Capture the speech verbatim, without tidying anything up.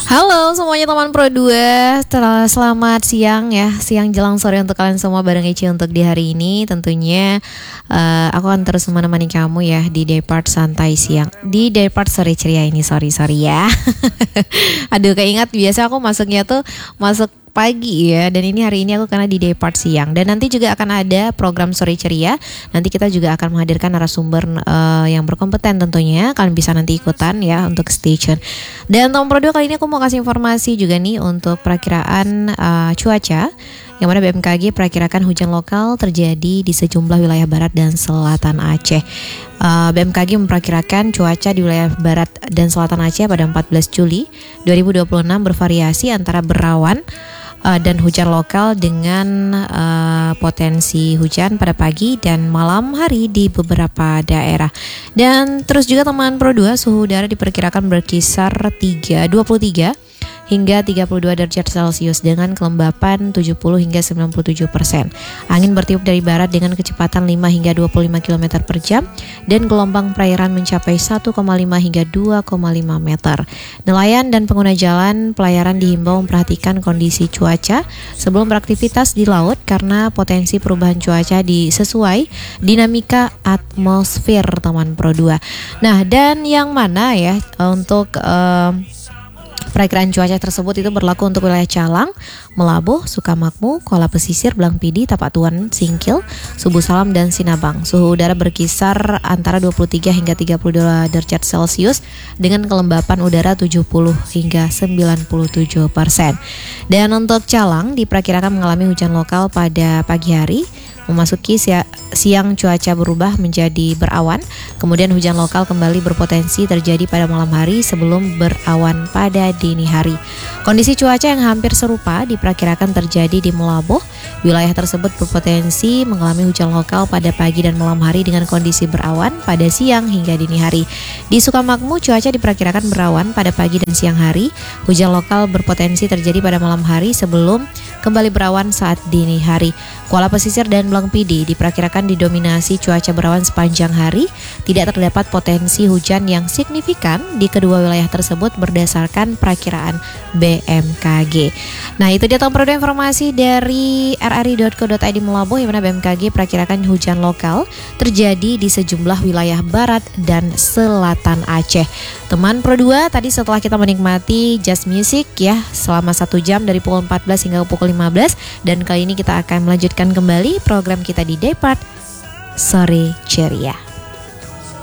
Halo semuanya teman Pro dua, selamat siang ya, siang jelang sore untuk kalian semua bareng Eci untuk di hari ini. Tentunya uh, aku akan terus menemani kamu ya di Daypart Santai Siang, di Daypart Sore Ceria ini, sorry sorry ya. Aduh keingat biasa aku masuknya tuh masuk pagi ya, dan ini hari ini aku karena di Daypart siang. Dan nanti juga akan ada program Sore Ceria. Nanti kita juga akan menghadirkan narasumber uh, yang berkompeten tentunya. Kalian bisa nanti ikutan ya untuk stay tune. Dan tahun Pro dua kali ini aku mau kasih informasi juga nih untuk perakiraan uh, cuaca, yang mana B M K G perakirakan hujan lokal terjadi di sejumlah wilayah barat dan selatan Aceh. Uh, B M K G memperkirakan cuaca di wilayah barat dan selatan Aceh pada empat belas Juli dua ribu dua puluh enam bervariasi antara berawan Uh, dan hujan lokal dengan uh, potensi hujan pada pagi dan malam hari di beberapa daerah. Dan terus juga teman Pro dua, suhu udara diperkirakan berkisar dua puluh tiga hingga tiga puluh dua derajat Celcius dengan kelembapan tujuh puluh hingga sembilan puluh tujuh persen. Angin bertiup dari barat dengan kecepatan lima hingga dua puluh lima kilometer per jam dan gelombang perairan mencapai satu koma lima hingga dua koma lima meter. Nelayan dan pengguna jalan pelayaran dihimbau memperhatikan kondisi cuaca sebelum beraktivitas di laut karena potensi perubahan cuaca di sesuai dinamika atmosfer teman Pro dua. Nah, dan yang mana ya untuk uh, perakiraan cuaca tersebut itu berlaku untuk wilayah Calang, Melabuh, Sukamakmur, Kuala Pesisir, Blang Pidi, Tapak Tuan, Singkil, Subuh Salam, dan Sinabang. Suhu udara berkisar antara dua puluh tiga hingga tiga puluh dua derajat Celcius dengan kelembapan udara tujuh puluh hingga sembilan puluh tujuh persen. Dan untuk Calang diperkirakan mengalami hujan lokal pada pagi hari. Memasuki siang cuaca berubah menjadi berawan, kemudian hujan lokal kembali berpotensi terjadi pada malam hari sebelum berawan pada dini hari. Kondisi cuaca yang hampir serupa diperkirakan terjadi di Melabuh. Wilayah tersebut berpotensi mengalami hujan lokal pada pagi dan malam hari dengan kondisi berawan pada siang hingga dini hari. Di Sukamakmur cuaca diperkirakan berawan pada pagi dan siang hari. Hujan lokal berpotensi terjadi pada malam hari sebelum kembali berawan saat dini hari. Kuala Pesisir dan Blang Pidi diperkirakan didominasi cuaca berawan sepanjang hari. Tidak terdapat potensi hujan yang signifikan di kedua wilayah tersebut berdasarkan perakiraan B M K G. Nah, itu dia Tom Pro dua informasi dari r r i dot co dot i d Melabuh, yang mana B M K G perakirakan hujan lokal terjadi di sejumlah wilayah barat dan selatan Aceh. Teman Pro dua, tadi setelah kita menikmati jazz music ya selama satu jam dari pukul empat belas hingga pukul lima belas, dan kali ini kita akan melanjutkan kembali program kita di Daypart Sore Ceria.